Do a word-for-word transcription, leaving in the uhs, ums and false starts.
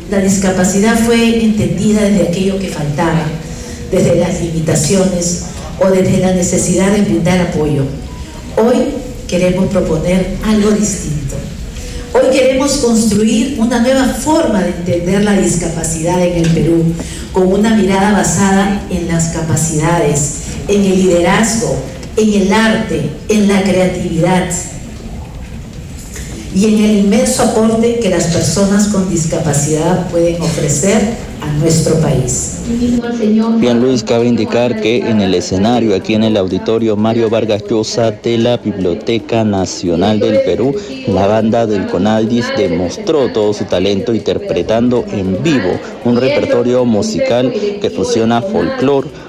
la discapacidad fue entendida desde aquello que faltaba, desde las limitaciones o desde la necesidad de brindar apoyo. Hoy queremos proponer algo distinto. Hoy queremos construir una nueva forma de entender la discapacidad en el Perú, con una mirada basada en las capacidades, en el liderazgo, en el arte, en la creatividad y en el inmenso aporte que las personas con discapacidad pueden ofrecer a nuestro país. Bien, Luis, cabe indicar que en el escenario, aquí en el auditorio Mario Vargas Llosa de la Biblioteca Nacional del Perú, la banda del CONALDIS demostró todo su talento interpretando en vivo un repertorio musical que fusiona folclore,